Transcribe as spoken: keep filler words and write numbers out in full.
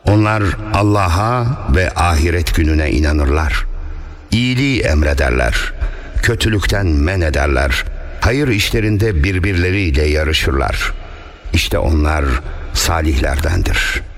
Onlar Allah'a ve ahiret gününe inanırlar. İyiliği emrederler, kötülükten men ederler, hayır işlerinde birbirleriyle yarışırlar. İşte onlar salihlerdendir.